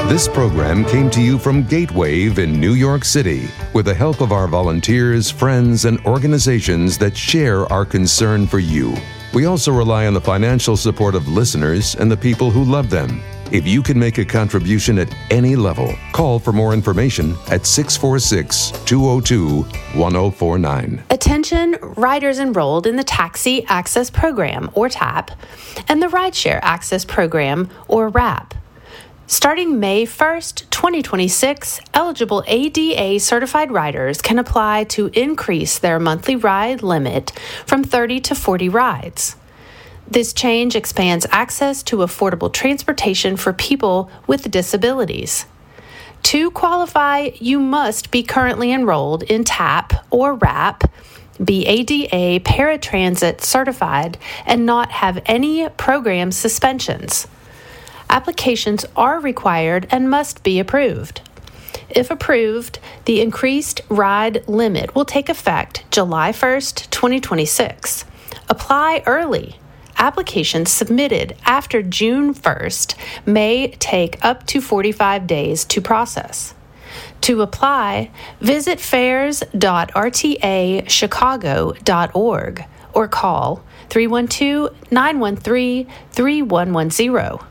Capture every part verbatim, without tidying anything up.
This program came to you from Gatewave in New York City with the help of our volunteers, friends, and organizations that share our concern for you. We also rely on the financial support of listeners and the people who love them. If you can make a contribution at any level, call for more information at six four six, two zero two, one zero four nine. Attention riders enrolled in the Taxi Access Program, or TAP, and the Rideshare Access Program, or RAP. Starting May first, twenty twenty-six, eligible A D A certified riders can apply to increase their monthly ride limit from thirty to forty rides. This change expands access to affordable transportation for people with disabilities. To qualify, you must be currently enrolled in TAP or RAP, be A D A paratransit certified, and not have any program suspensions. Applications are required and must be approved. If approved, the increased ride limit will take effect July first, twenty twenty-six. Apply early. Applications submitted after June first may take up to forty-five days to process. To apply, visit fares dot r t a chicago dot org or call three one two, nine one three, three one one zero.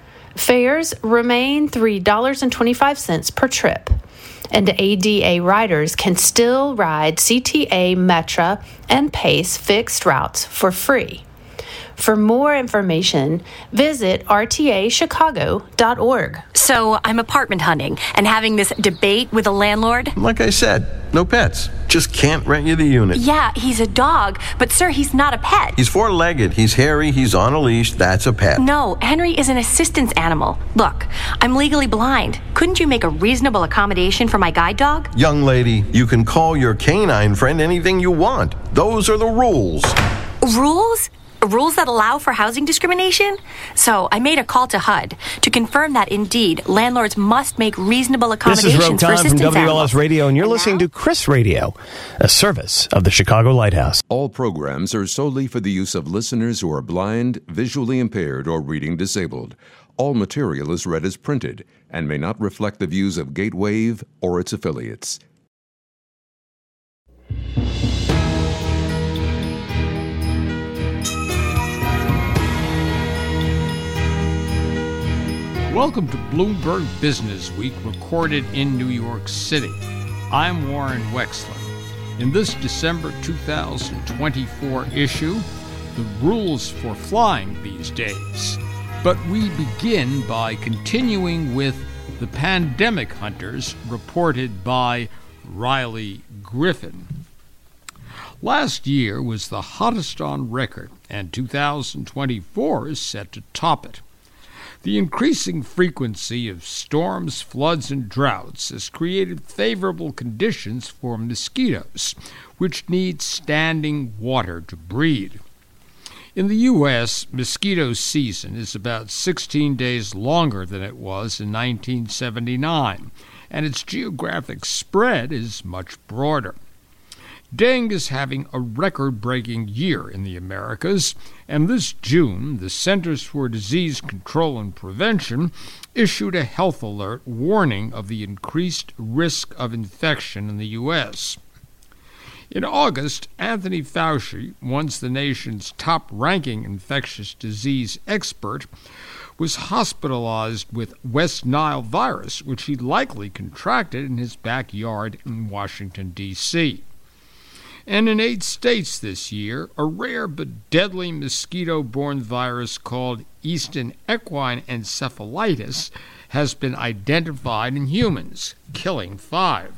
Fares remain three dollars and twenty-five cents per trip, and A D A riders can still ride C T A, Metra, and PACE fixed routes for free. For more information, visit r t a chicago dot org. So I'm apartment hunting and having this debate with a landlord. Like I said, no pets. Just can't rent you the unit. Yeah, he's a dog, but sir, he's not a pet. He's four-legged, he's hairy, he's on a leash, that's a pet. No, Henry is an assistance animal. Look, I'm legally blind. Couldn't you make a reasonable accommodation for my guide dog? Young lady, you can call your canine friend anything you want. Those are the rules. Rules? Rules that allow for housing discrimination? So I made a call to H U D to confirm that indeed landlords must make reasonable accommodations this is Rogue for Time assistance from W L S animals. Radio, and you're And listening now? to Chris Radio, a service of the Chicago Lighthouse. All programs are solely for the use of listeners who are blind, visually impaired, or reading disabled. All material is read as printed and may not reflect the views of Gatewave or its affiliates. Welcome to Bloomberg Business Week, recorded in New York City. I'm Warren Wexler. In this December two thousand twenty-four issue, the rules for flying these days. But we begin by continuing with the pandemic hunters reported by Riley Griffin. Last year was the hottest on record, and two thousand twenty-four is set to top it. The increasing frequency of storms, floods, and droughts has created favorable conditions for mosquitoes, which need standing water to breed. In the U S, mosquito season is about sixteen days longer than it was in nineteen seventy-nine, and its geographic spread is much broader. Dengue is having a record-breaking year in the Americas, and this June, the Centers for Disease Control and Prevention issued a health alert warning of the increased risk of infection in the U S. In August, Anthony Fauci, once the nation's top-ranking infectious disease expert, was hospitalized with West Nile virus, which he likely contracted in his backyard in Washington, D C And in eight states this year, a rare but deadly mosquito-borne virus called Eastern equine encephalitis has been identified in humans, killing five.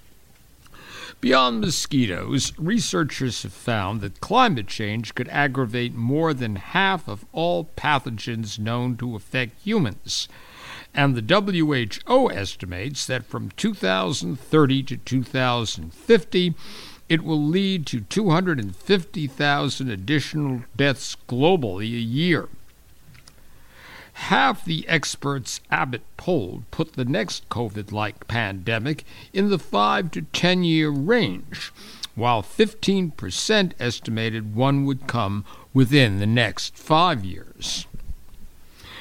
Beyond mosquitoes, researchers have found that climate change could aggravate more than half of all pathogens known to affect humans. And the W H O estimates that from two thousand thirty to two thousand fifty, it will lead to two hundred fifty thousand additional deaths globally a year. Half the experts Abbott polled put the next COVID-like pandemic in the five to ten year range, while fifteen percent estimated one would come within the next five years.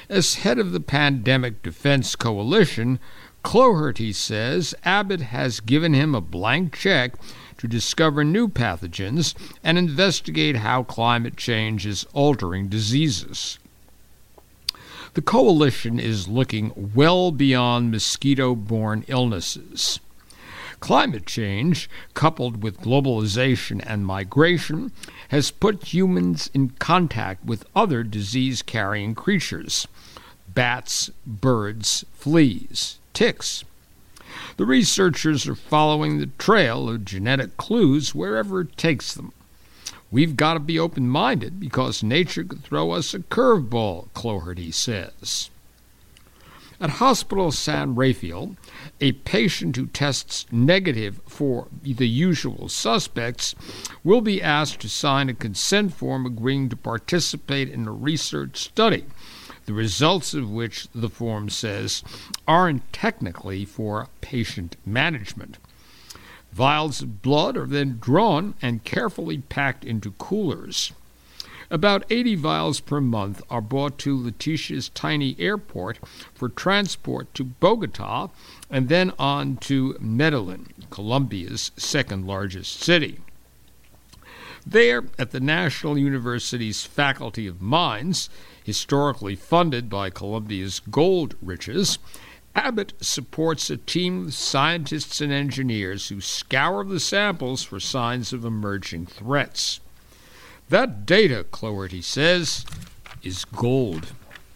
As head of the Pandemic Defense Coalition, Cloherty says Abbott has given him a blank check to discover new pathogens and investigate how climate change is altering diseases. The coalition is looking well beyond mosquito-borne illnesses. Climate change, coupled with globalization and migration, has put humans in contact with other disease-carrying creatures: bats, birds, fleas, ticks. The researchers are following the trail of genetic clues wherever it takes them. We've got to be open-minded because nature could throw us a curveball, Cloherty says. At Hospital San Rafael, a patient who tests negative for the usual suspects will be asked to sign a consent form agreeing to participate in a research study, the results of which, the form says, aren't technically for patient management. Vials of blood are then drawn and carefully packed into coolers. About eighty vials per month are brought to Letitia's tiny airport for transport to Bogota and then on to Medellin, Colombia's second-largest city. There, at the National University's Faculty of Mines, historically funded by Colombia's gold riches, Abbott supports a team of scientists and engineers who scour the samples for signs of emerging threats. That data, Cloherty says, is gold.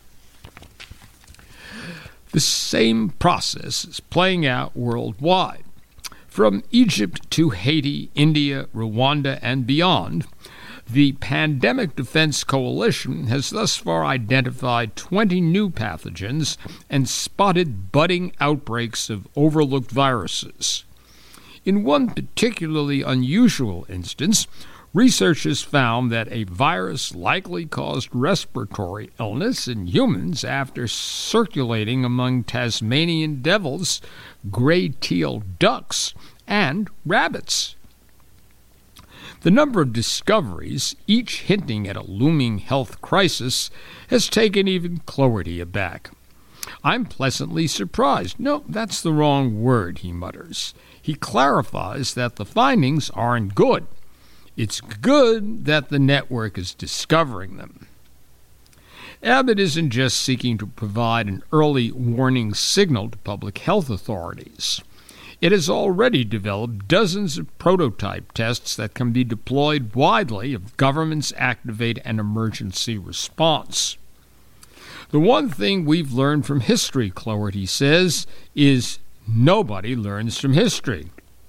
The same process is playing out worldwide. From Egypt to Haiti, India, Rwanda, and beyond, the Pandemic Defense Coalition has thus far identified twenty new pathogens and spotted budding outbreaks of overlooked viruses. In one particularly unusual instance, researchers found that a virus likely caused respiratory illness in humans after circulating among Tasmanian devils, gray-teal ducks, and rabbits. The number of discoveries, each hinting at a looming health crisis, has taken even Cloherty aback. I'm pleasantly surprised. No, that's the wrong word, he mutters. He clarifies that the findings aren't good. It's good that the network is discovering them. Abbott isn't just seeking to provide an early warning signal to public health authorities. It has already developed dozens of prototype tests that can be deployed widely if governments activate an emergency response. The one thing we've learned from history, Cloherty says, is nobody learns from history.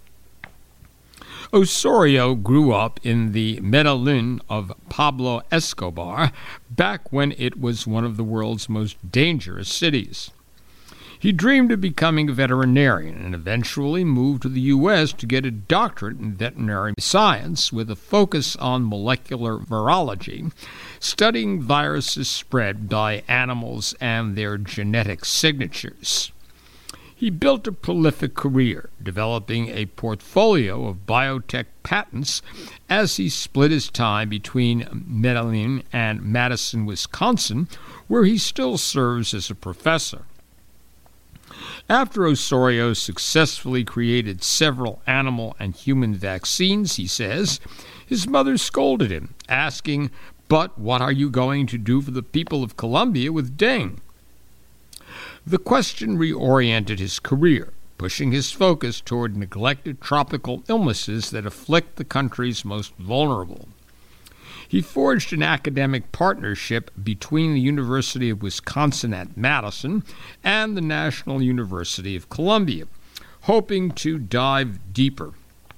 Osorio grew up in the Medellin of Pablo Escobar back when it was one of the world's most dangerous cities. He dreamed of becoming a veterinarian and eventually moved to the U S to get a doctorate in veterinary science with a focus on molecular virology, studying viruses spread by animals and their genetic signatures. He built a prolific career, developing a portfolio of biotech patents as he split his time between Medellin and Madison, Wisconsin, where he still serves as a professor. After Osorio successfully created several animal and human vaccines, he says, his mother scolded him, asking, "But what are you going to do for the people of Colombia with dengue?" The question reoriented his career, pushing his focus toward neglected tropical illnesses that afflict the country's most vulnerable. He forged an academic partnership between the University of Wisconsin at Madison and the National University of Columbia, hoping to dive deeper.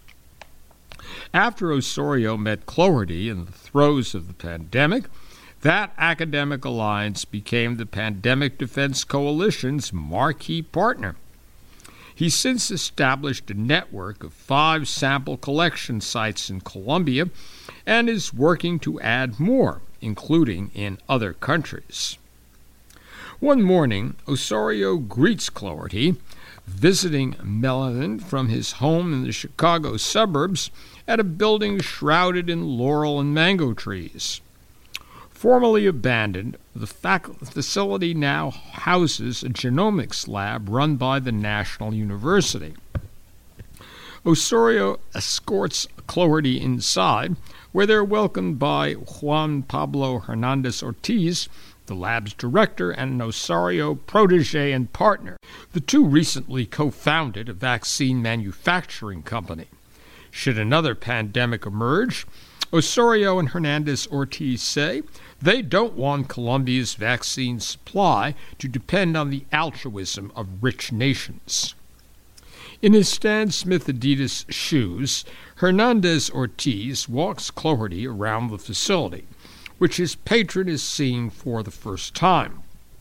After Osorio met Cloherty in the throes of the pandemic, that academic alliance became the Pandemic Defense Coalition's marquee partner. He's since established a network of five sample collection sites in Colombia and is working to add more, including in other countries. One morning, Osorio greets Cloherty, visiting Medellin from his home in the Chicago suburbs at a building shrouded in laurel and mango trees. Formerly abandoned, the fac- facility now houses a genomics lab run by the National University. Osorio escorts Cloherty inside, where they're welcomed by Juan Pablo Hernandez Ortiz, the lab's director and an Osorio protege and partner. The two recently co-founded a vaccine manufacturing company. Should another pandemic emerge, Osorio and Hernandez Ortiz say they don't want Colombia's vaccine supply to depend on the altruism of rich nations. In his Stan Smith Adidas shoes, Hernandez Ortiz walks Cloherty around the facility, which his patron is seeing for the first time.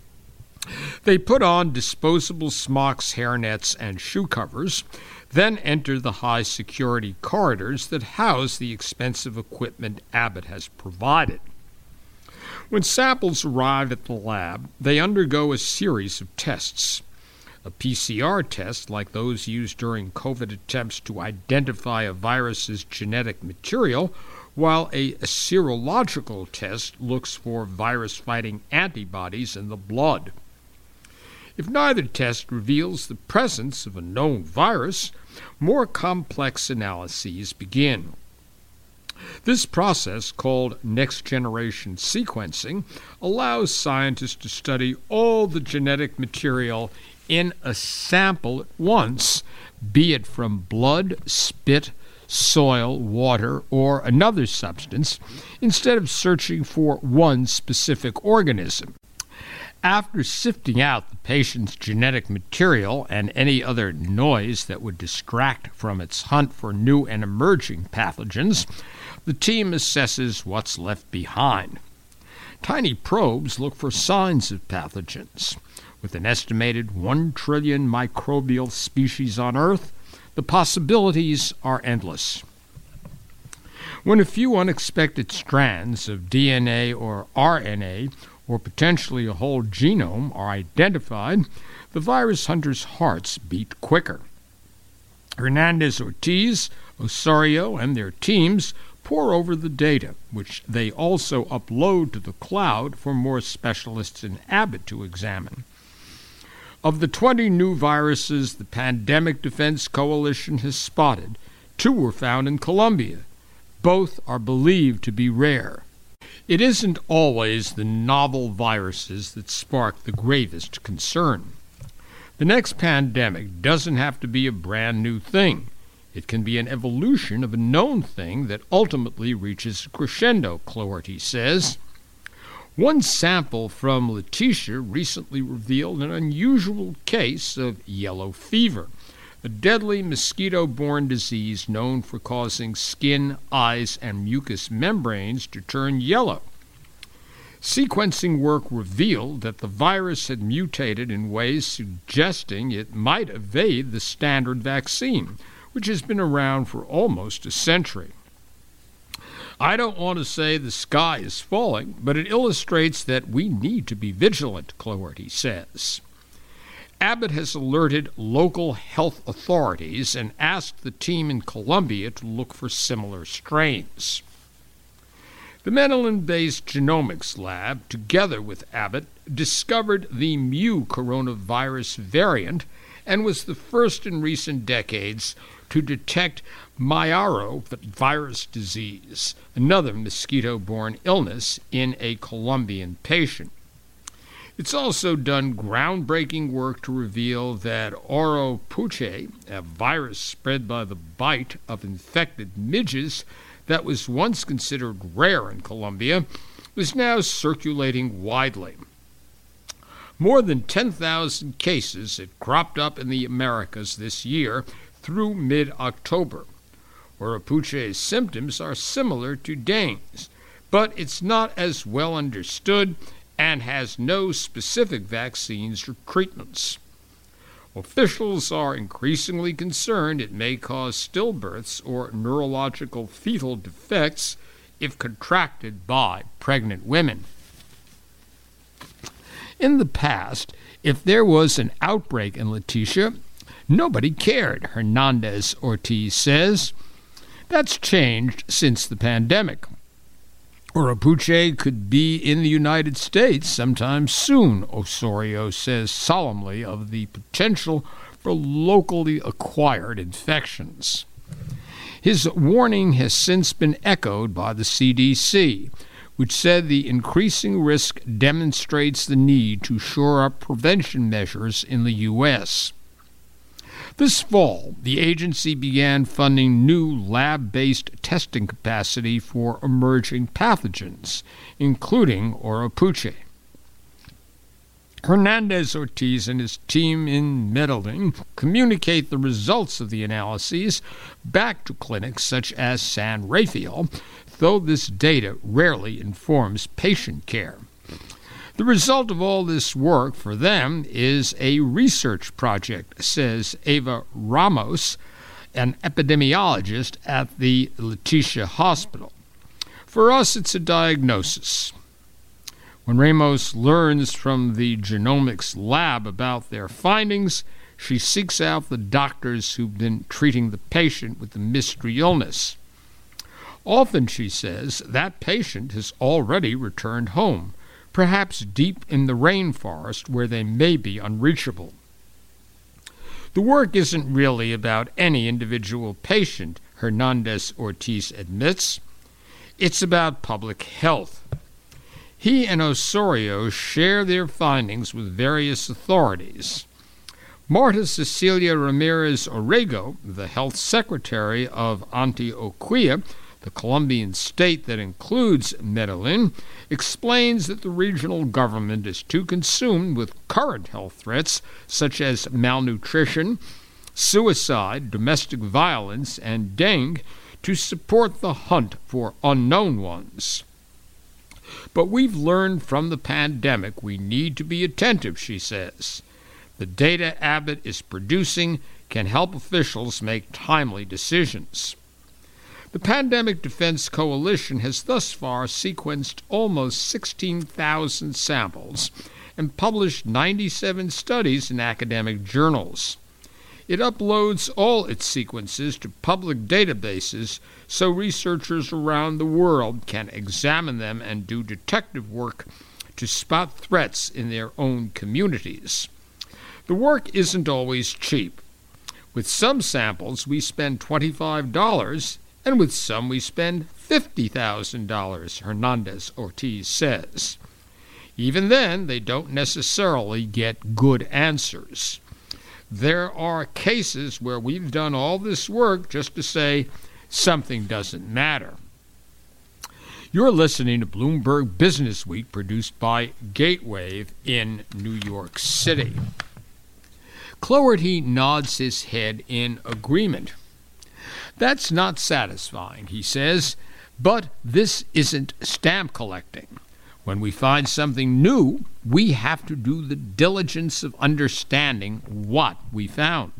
They put on disposable smocks, hairnets, and shoe covers, then enter the high-security corridors that house the expensive equipment Abbott has provided. When samples arrive at the lab, they undergo a series of tests. A P C R test, like those used during COVID attempts to identify a virus's genetic material, while a, a serological test looks for virus-fighting antibodies in the blood. If neither test reveals the presence of a known virus, more complex analyses begin. This process, called next-generation sequencing, allows scientists to study all the genetic material in a sample at once, be it from blood, spit, soil, water, or another substance, instead of searching for one specific organism. After sifting out the patient's genetic material and any other noise that would distract from its hunt for new and emerging pathogens, the team assesses what's left behind. Tiny probes look for signs of pathogens. With an estimated one trillion microbial species on Earth, the possibilities are endless. When a few unexpected strands of D N A or R N A, or potentially a whole genome, are identified, the virus hunters' hearts beat quicker. Hernandez Ortiz, Osorio, and their teams pore over the data, which they also upload to the cloud for more specialists in Abbott to examine. Of the twenty new viruses the Pandemic Defense Coalition has spotted, two were found in Colombia. Both are believed to be rare. It isn't always the novel viruses that spark the gravest concern. The next pandemic doesn't have to be a brand new thing. It can be an evolution of a known thing that ultimately reaches a crescendo, Cloherty says. One sample from Letitia recently revealed an unusual case of yellow fever, a deadly mosquito-borne disease known for causing skin, eyes, and mucous membranes to turn yellow. Sequencing work revealed that the virus had mutated in ways suggesting it might evade the standard vaccine, which has been around for almost a century. I don't want to say the sky is falling, but it illustrates that we need to be vigilant, Cloherty says. Abbott has alerted local health authorities and asked the team in Colombia to look for similar strains. The Medellin-based genomics lab, together with Abbott, discovered the mu coronavirus variant and was the first in recent decades to detect Mayaro virus disease, another mosquito-borne illness, in a Colombian patient. It's also done groundbreaking work to reveal that Oropouche, a virus spread by the bite of infected midges that was once considered rare in Colombia, was now circulating widely. More than ten thousand cases had cropped up in the Americas this year through mid-October. Oropouche's symptoms are similar to Dengue's, but it's not as well understood and has no specific vaccines or treatments. Officials are increasingly concerned it may cause stillbirths or neurological fetal defects if contracted by pregnant women. In the past, if there was an outbreak in Letitia, nobody cared, Hernandez Ortiz says. That's changed since the pandemic. Oropouche could be in the United States sometime soon, Osorio says solemnly of the potential for locally acquired infections. His warning has since been echoed by the C D C, which said the increasing risk demonstrates the need to shore up prevention measures in the U S This fall, the agency began funding new lab-based testing capacity for emerging pathogens, including Oropouche. Hernandez-Ortiz and his team in Medellin communicate the results of the analyses back to clinics such as San Rafael, though this data rarely informs patient care. The result of all this work for them is a research project, says Eva Ramos, an epidemiologist at the Leticia Hospital. For us, it's a diagnosis. When Ramos learns from the genomics lab about their findings, she seeks out the doctors who've been treating the patient with the mystery illness. Often, she says, that patient has already returned home, perhaps deep in the rainforest where they may be unreachable. The work isn't really about any individual patient, Hernandez-Ortiz admits. It's about public health. He and Osorio share their findings with various authorities. Marta Cecilia Ramirez Orrego, the health secretary of Antioquia, the Colombian state that includes Medellin, explains that the regional government is too consumed with current health threats such as malnutrition, suicide, domestic violence, and dengue to support the hunt for unknown ones. But we've learned from the pandemic we need to be attentive, she says. The data Abbott is producing can help officials make timely decisions. The Pandemic Defense Coalition has thus far sequenced almost sixteen thousand samples and published ninety-seven studies in academic journals. It uploads all its sequences to public databases so researchers around the world can examine them and do detective work to spot threats in their own communities. The work isn't always cheap. With some samples, we spend twenty-five dollars, and with some we spend fifty thousand dollars, Hernandez-Ortiz says. Even then, they don't necessarily get good answers. There are cases where we've done all this work just to say something doesn't matter. You're listening to Bloomberg Business Week, produced by Gatewave in New York City. Cloherty nods his head in agreement. That's not satisfying, he says, but this isn't stamp collecting. When we find something new, we have to do the diligence of understanding what we found.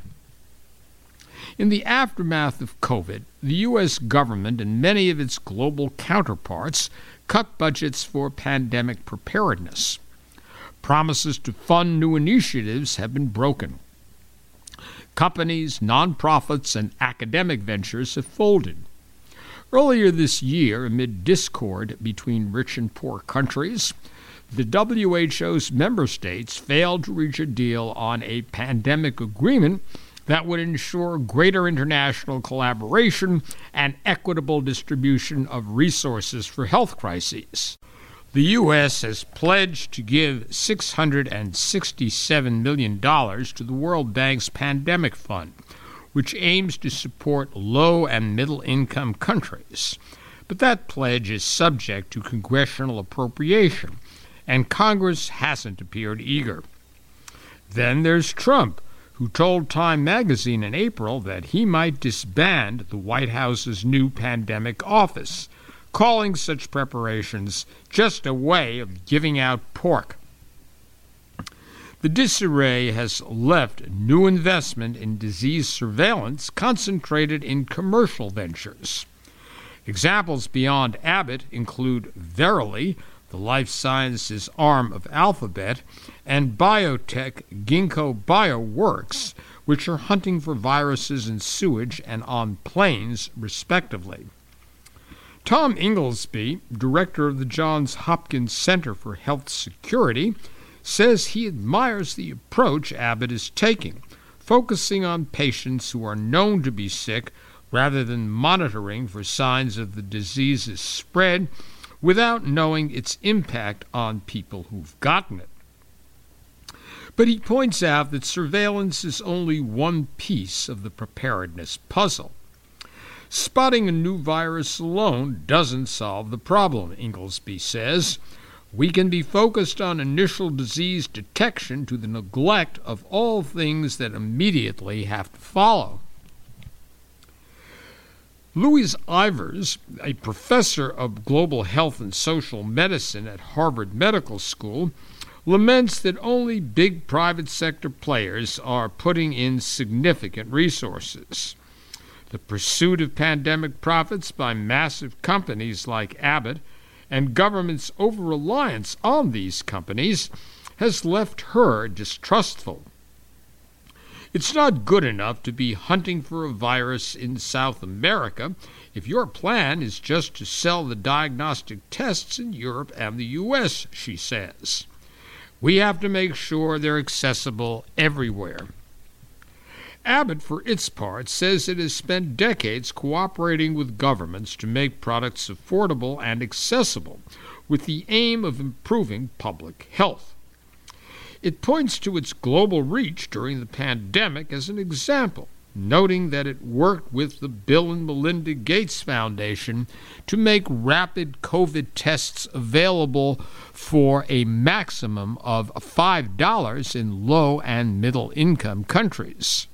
In the aftermath of COVID, the U S government and many of its global counterparts cut budgets for pandemic preparedness. Promises to fund new initiatives have been broken. Companies, nonprofits, and academic ventures have folded. Earlier this year, amid discord between rich and poor countries, the W H O's member states failed to reach a deal on a pandemic agreement that would ensure greater international collaboration and equitable distribution of resources for health crises. The U S has pledged to give six hundred sixty-seven million dollars to the World Bank's Pandemic Fund, which aims to support low- and middle-income countries. But that pledge is subject to congressional appropriation, and Congress hasn't appeared eager. Then there's Trump, who told Time magazine in April that he might disband the White House's new pandemic office, calling such preparations just a way of giving out pork. The disarray has left new investment in disease surveillance concentrated in commercial ventures. Examples beyond Abbott include Verily, the life sciences arm of Alphabet, and biotech Ginkgo Bioworks, which are hunting for viruses in sewage and on planes, respectively. Tom Inglesby, director of the Johns Hopkins Center for Health Security, says he admires the approach Abbott is taking, focusing on patients who are known to be sick rather than monitoring for signs of the disease's spread without knowing its impact on people who've gotten it. But he points out that surveillance is only one piece of the preparedness puzzle. Spotting a new virus alone doesn't solve the problem, Inglesby says. We can be focused on initial disease detection to the neglect of all things that immediately have to follow. Louise Ivers, a professor of global health and social medicine at Harvard Medical School, laments that only big private sector players are putting in significant resources. The pursuit of pandemic profits by massive companies like Abbott and government's over-reliance on these companies has left her distrustful. It's not good enough to be hunting for a virus in South America if your plan is just to sell the diagnostic tests in Europe and the U S, she says. We have to make sure they're accessible everywhere. Abbott, for its part, says it has spent decades cooperating with governments to make products affordable and accessible, with the aim of improving public health. It points to its global reach during the pandemic as an example, noting that it worked with the Bill and Melinda Gates Foundation to make rapid COVID tests available for a maximum of five dollars in low and middle income countries.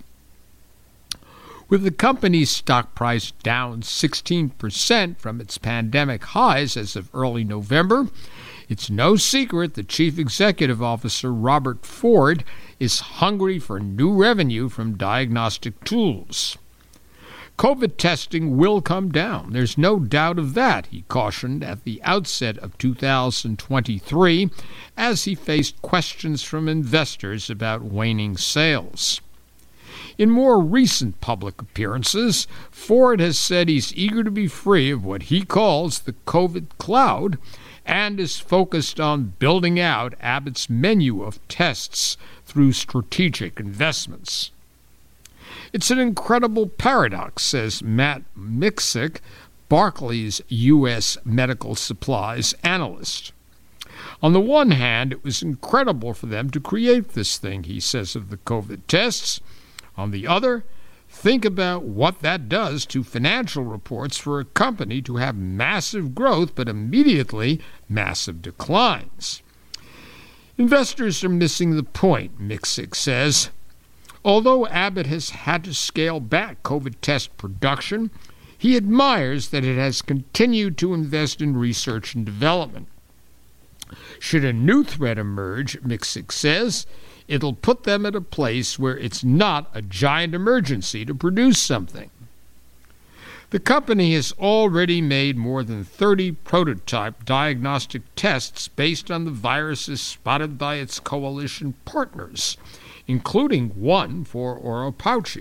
With the company's stock price down sixteen percent from its pandemic highs as of early November, it's no secret that Chief Executive Officer Robert Ford is hungry for new revenue from diagnostic tools. COVID testing will come down. There's no doubt of that, he cautioned at the outset of two thousand twenty-three as he faced questions from investors about waning sales. In more recent public appearances, Ford has said he's eager to be free of what he calls the COVID cloud and is focused on building out Abbott's menu of tests through strategic investments. It's an incredible paradox, says Matt Miksic, Barclays U S medical supplies analyst. On the one hand, it was incredible for them to create this thing, he says of the COVID tests. On the other, think about what that does to financial reports for a company to have massive growth but immediately massive declines. Investors are missing the point, Miksic says. Although Abbott has had to scale back COVID test production, he admires that it has continued to invest in research and development. Should a new threat emerge, Miksic says, it'll put them at a place where it's not a giant emergency to produce something. The company has already made more than thirty prototype diagnostic tests based on the viruses spotted by its coalition partners, including one for Oropouchi.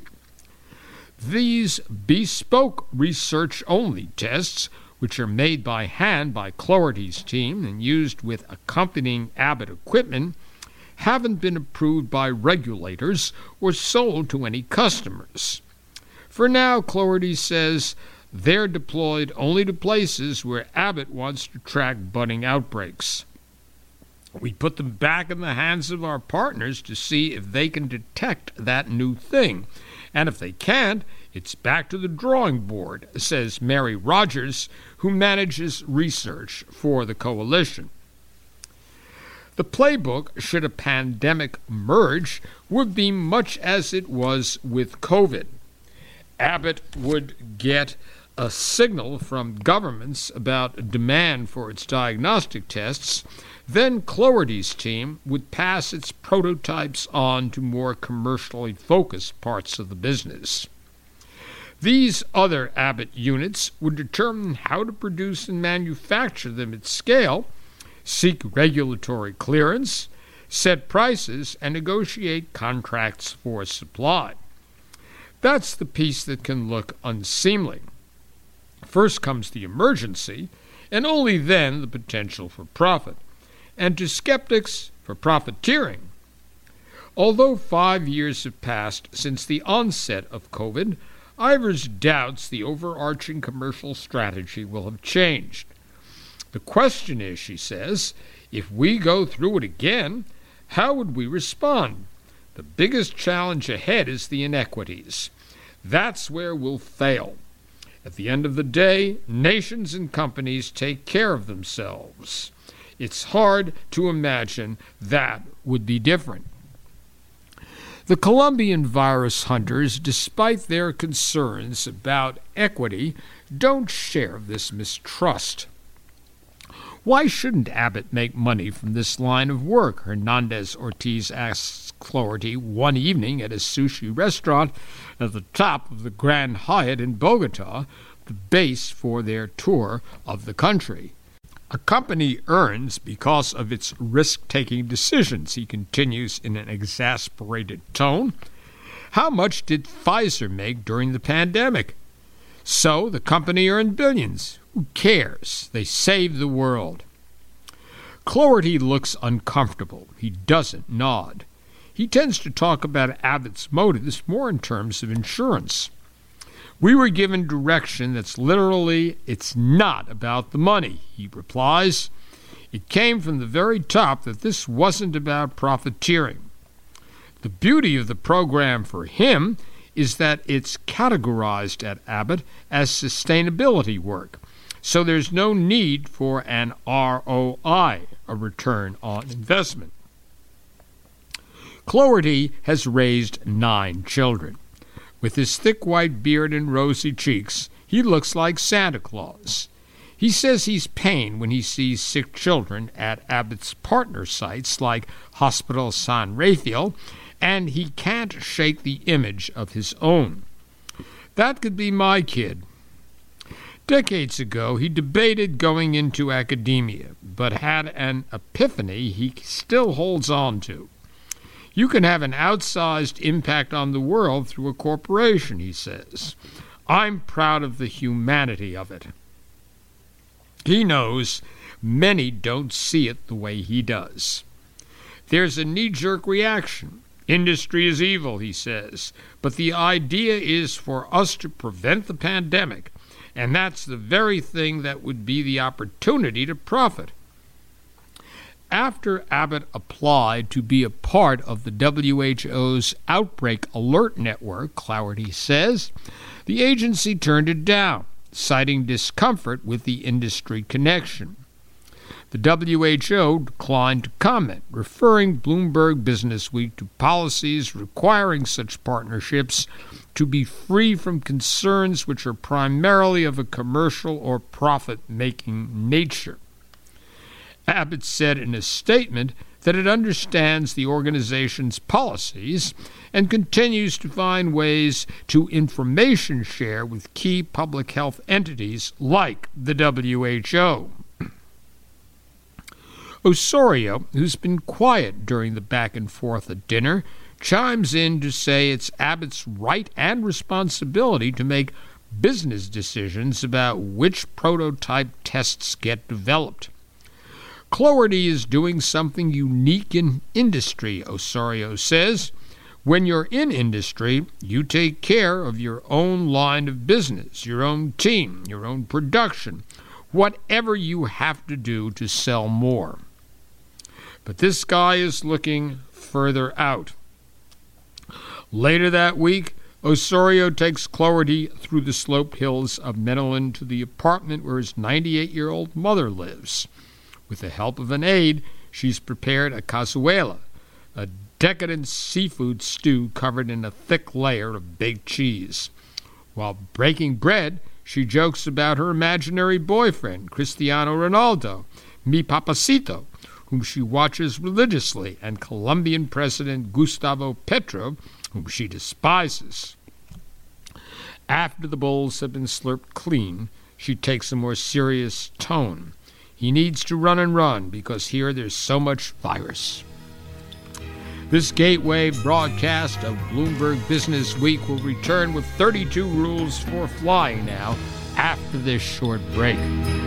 These bespoke research-only tests, which are made by hand by Clarity's team and used with accompanying Abbott equipment, haven't been approved by regulators or sold to any customers. For now, Clarity says they're deployed only to places where Abbott wants to track budding outbreaks. We put them back in the hands of our partners to see if they can detect that new thing. And if they can't, it's back to the drawing board, says Mary Rogers, who manages research for the coalition. The playbook, should a pandemic emerge, would be much as it was with COVID. Abbott would get a signal from governments about demand for its diagnostic tests. Then Clarity's team would pass its prototypes on to more commercially focused parts of the business. These other Abbott units would determine how to produce and manufacture them at scale, seek regulatory clearance, set prices, and negotiate contracts for supply. That's the piece that can look unseemly. First comes the emergency, and only then the potential for profit. And to skeptics, for profiteering. Although five years have passed since the onset of COVID, Ivers doubts the overarching commercial strategy will have changed. The question is, she says, if we go through it again, how would we respond? The biggest challenge ahead is the inequities. That's where we'll fail. At the end of the day, nations and companies take care of themselves. It's hard to imagine that would be different. The Colombian virus hunters, despite their concerns about equity, don't share this mistrust. Why shouldn't Abbott make money from this line of work? Hernandez Ortiz asks Cloherty one evening at a sushi restaurant at the top of the Grand Hyatt in Bogota, the base for their tour of the country. A company earns because of its risk-taking decisions, he continues in an exasperated tone. How much did Pfizer make during the pandemic? So the company earned billions. Who cares? They saved the world. Cloherty looks uncomfortable. He doesn't nod. He tends to talk about Abbott's motives more in terms of insurance. We were given direction that's literally, it's not about the money, he replies. It came from the very top that this wasn't about profiteering. The beauty of the program for him is that it's categorized at Abbott as sustainability work, so there's no need for an R O I, a return on investment. Cloherty has raised nine children. With his thick white beard and rosy cheeks, he looks like Santa Claus. He says he's pained when he sees sick children at Abbott's partner sites like Hospital San Rafael, and he can't shake the image of his own. That could be my kid. Decades ago, he debated going into academia, but had an epiphany he still holds on to. You can have an outsized impact on the world through a corporation, he says. I'm proud of the humanity of it. He knows many don't see it the way he does. There's a knee-jerk reaction. Industry is evil, he says, but the idea is for us to prevent the pandemic, and that's the very thing that would be the opportunity to profit. After Abbott applied to be a part of the W H O's Outbreak Alert Network, Cloherty says, the agency turned it down, citing discomfort with the industry connection. The W H O declined to comment, referring Bloomberg Businessweek to policies requiring such partnerships to be free from concerns which are primarily of a commercial or profit-making nature. Abbott said in a statement that it understands the organization's policies and continues to find ways to information share with key public health entities like the W H O. Osorio, who's been quiet during the back and forth at dinner, chimes in to say it's Abbott's right and responsibility to make business decisions about which prototype tests get developed. Cloherty is doing something unique in industry, Osorio says. When you're in industry, you take care of your own line of business, your own team, your own production, whatever you have to do to sell more. But this guy is looking further out. Later that week, Osorio takes Cloherty through the sloped hills of Medellin to the apartment where his ninety-eight-year-old mother lives. With the help of an aide, she's prepared a cazuela, a decadent seafood stew covered in a thick layer of baked cheese. While breaking bread, she jokes about her imaginary boyfriend, Cristiano Ronaldo, mi papacito, whom she watches religiously, and Colombian President Gustavo Petro, whom she despises. After the bowls have been slurped clean, she takes a more serious tone. He needs to run and run because here there's so much virus. This gateway broadcast of Bloomberg Business Week will return with thirty-two rules for flying now after this short break.